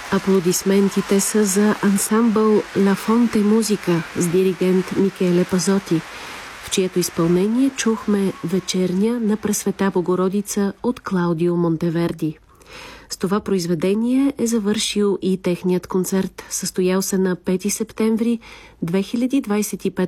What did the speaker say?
Аплодисментите са за ансамбъл La Fonte Musica с диригент Микеле Пазоти, в чието изпълнение чухме Вечерня на Пресвета Богородица от Клаудио Монтеверди. С това произведение е завършил и техният концерт, състоял се на 5 септември 2025